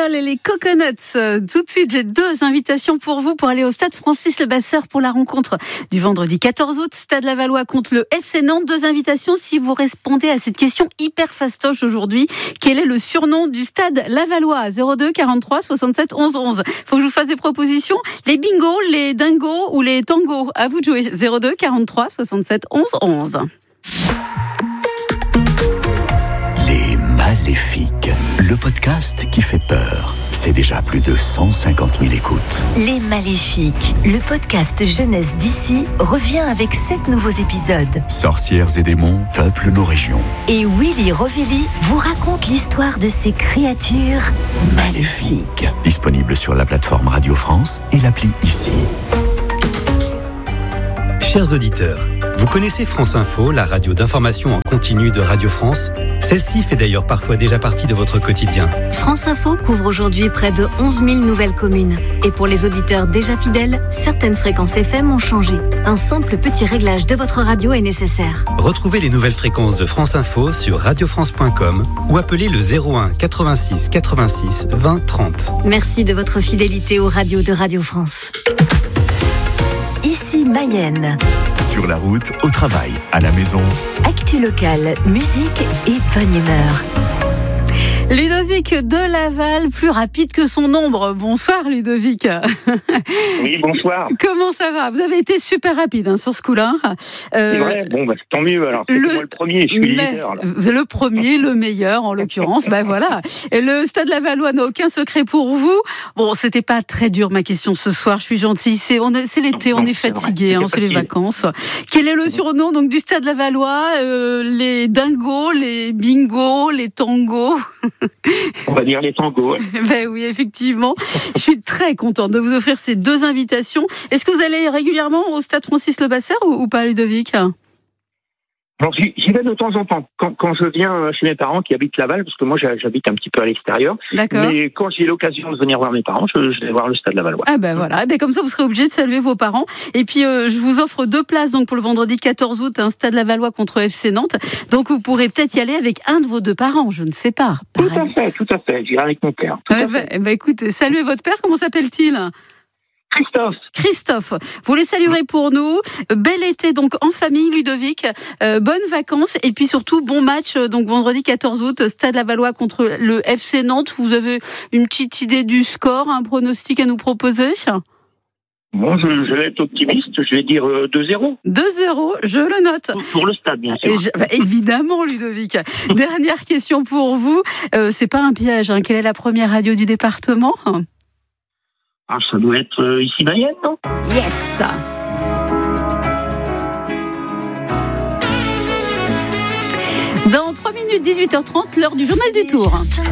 Paul et les Coconuts. Tout de suite, j'ai 2 invitations pour vous pour aller au stade Francis Levasseur pour la rencontre du vendredi 14 août. Stade Lavallois contre le FC Nantes. 2 invitations si vous répondez à cette question hyper fastoche aujourd'hui. Quel est le surnom du stade Lavallois? 02 43 67 11 11. Faut que je vous fasse des propositions. Les bingos, les dingos ou les tangos? À vous de jouer. 02 43 67 11 11. Maléfique, le podcast qui fait peur. C'est déjà plus de 150 000 écoutes. Les Maléfiques, le podcast jeunesse d'ici, revient avec 7 nouveaux épisodes. Sorcières et démons peuplent nos régions. Et Willy Rovelli vous raconte l'histoire de ces créatures maléfiques. Disponible sur la plateforme Radio France et l'appli Ici. Chers auditeurs, vous connaissez France Info, la radio d'information en continu de Radio France? Celle-ci fait d'ailleurs parfois déjà partie de votre quotidien. France Info couvre aujourd'hui près de 11 000 nouvelles communes. Et pour les auditeurs déjà fidèles, certaines fréquences FM ont changé. Un simple petit réglage de votre radio est nécessaire. Retrouvez les nouvelles fréquences de France Info sur radiofrance.com ou appelez le 01 86 86 20 30. Merci de votre fidélité aux radios de Radio France. Ici Mayenne. Sur la route, au travail, à la maison. Actu locale, musique et bonne humeur. Ludovic de Laval, plus rapide que son ombre. Bonsoir Ludovic. Oui, bonsoir. Comment ça va? Vous avez été super rapide sur ce coup-là. Ouais, bon, tant mieux alors. C'est moi le premier, je suis leader. Le premier, le meilleur en l'occurrence. Voilà. Et le Stade Lavallois n'a aucun secret pour vous. Bon, c'était pas très dur ma question ce soir. Je suis gentille. C'est l'été, on est fatigué, c'est les vacances. Quel est le surnom donc du Stade Lavallois? Les dingos, les bingos, les tangos. On va dire les tangos. Ben oui, effectivement. Je suis très contente de vous offrir ces 2 invitations. Est-ce que vous allez régulièrement au stade Francis Levasseur ou pas, Ludovic? Alors, j'y vais de temps en temps. Quand je viens chez mes parents qui habitent Laval, parce que moi j'habite un petit peu à l'extérieur. D'accord. Mais quand j'ai l'occasion de venir voir mes parents, je vais voir le stade Lavallois. Ah ben voilà, comme ça vous serez obligé de saluer vos parents. Et puis je vous offre 2 places donc pour le vendredi 14 août, un stade Lavallois contre FC Nantes. Donc vous pourrez peut-être y aller avec un de vos 2 parents, je ne sais pas. Tout à fait. J'irai avec mon père. Écoutez, saluez votre père, comment s'appelle-t-il? Christophe, vous les saluerez pour nous. Bel été donc en famille, Ludovic. Bonnes vacances et puis surtout bon match donc vendredi 14 août, Stade Lavallois contre le FC Nantes. Vous avez une petite idée du score, un pronostic à nous proposer? Bon, je vais être optimiste, je vais dire 2-0. 2-0, je le note. Pour le stade, bien sûr. Évidemment, Ludovic. Dernière question pour vous. C'est pas un piège, Quelle est la première radio du département? Ça doit être ici Mayenne, non? Yes! Dans 3 minutes, 18h30, l'heure du journal du Tour.